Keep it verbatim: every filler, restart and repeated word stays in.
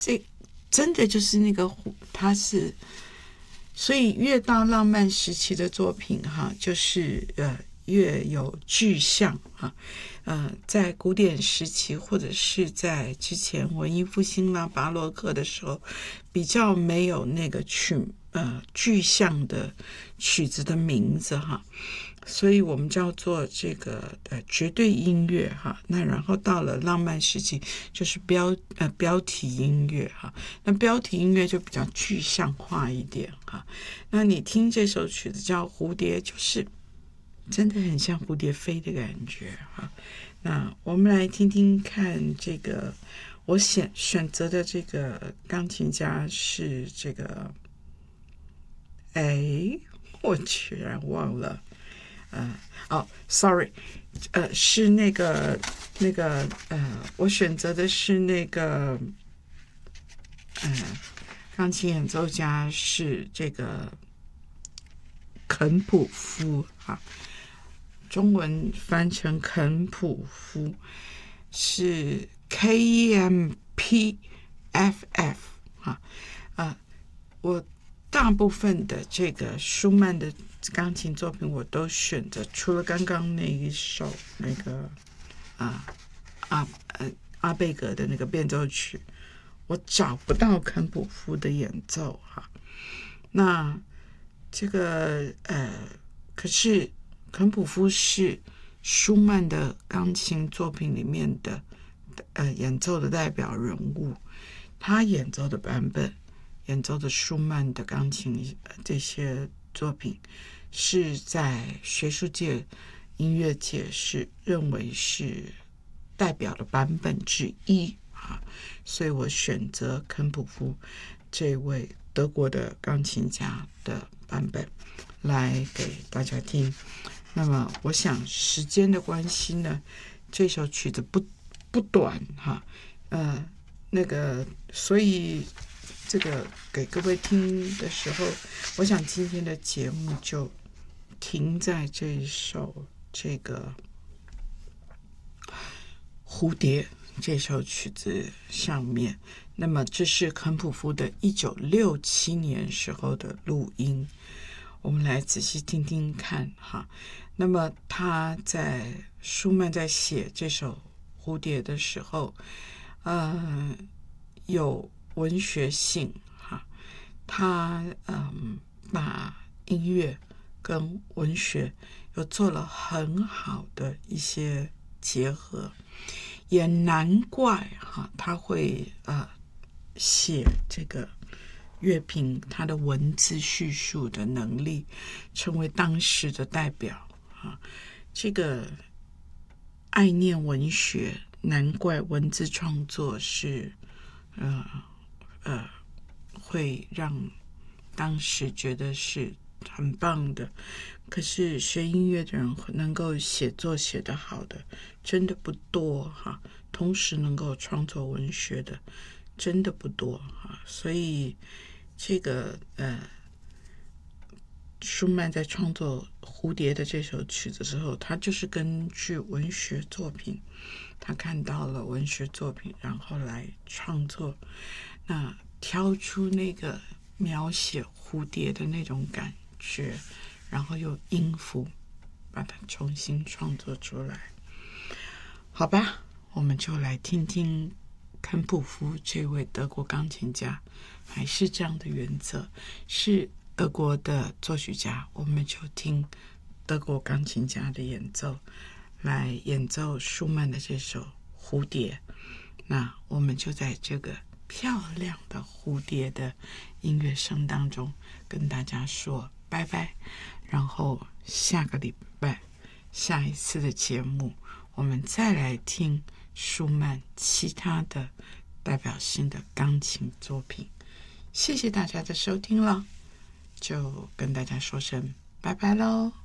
这真的就是那个他是，所以越到浪漫时期的作品哈，就是呃越有具象哈。呃，在古典时期或者是在之前文艺复兴啦、巴洛克的时候，比较没有那个曲呃具象的曲子的名字哈，所以我们叫做这个呃绝对音乐哈。那然后到了浪漫时期，就是标呃标题音乐哈。那标题音乐就比较具象化一点哈。那你听这首曲子叫《蝴蝶》，就是真的很像蝴蝶飞的感觉哈。那我们来听听看这个，我选选择的这个钢琴家是这个，哎，我居然忘了，呃，哦，sorry，呃，是那个那个呃，我选择的是那个，呃，钢琴演奏家是这个肯普夫哈。中文翻成肯普夫，是 K E M P F F 啊啊！我大部分的这个舒曼的钢琴作品我都选择，除了刚刚那一首那个啊阿呃阿贝格的那个变奏曲，我找不到肯普夫的演奏哈。那这个呃，可是。肯普夫是舒曼的钢琴作品里面的呃演奏的代表人物，他演奏的版本，演奏的舒曼的钢琴、呃、这些作品，是在学术界、音乐界是认为是代表的版本之一啊，所以我选择肯普夫这位德国的钢琴家的版本来给大家听。那么我想时间的关系呢，这首曲子不不短哈，呃，那个所以这个给各位听的时候，我想今天的节目就停在这一首这个蝴蝶这首曲子上面。那么这是肯普夫的一九六七年时候的录音，我们来仔细听听看哈。那么他在舒曼在写这首蝴蝶的时候，呃，有文学性哈，他嗯把音乐跟文学又做了很好的一些结合，也难怪哈他会呃写这个乐评，他的文字叙述的能力成为当时的代表啊。这个爱念文学，难怪文字创作是呃呃会让当时觉得是很棒的。可是学音乐的人能够写作写得好的真的不多哈，同时能够创作文学的真的不多哈，所以这个呃，舒曼在创作《蝴蝶》的这首曲子的时候，他就是根据文学作品，他看到了文学作品，然后来创作，那挑出那个描写蝴蝶的那种感觉，然后用音符把它重新创作出来。好吧，我们就来听听肯普夫这位德国钢琴家，还是这样的原则，是德国的作曲家，我们就听德国钢琴家的演奏，来演奏舒曼的这首蝴蝶。那我们就在这个漂亮的蝴蝶的音乐声当中跟大家说拜拜，然后下个礼拜下一次的节目我们再来听舒曼其他的代表性的钢琴作品。谢谢大家的收听了，就跟大家说声拜拜喽。